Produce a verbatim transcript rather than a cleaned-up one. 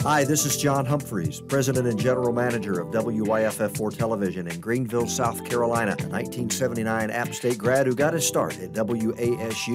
Hi, this is John Humphreys, President and General Manager of W Y F F four Television in Greenville, South Carolina, a nineteen seventy-nine App State grad who got his start at W A S U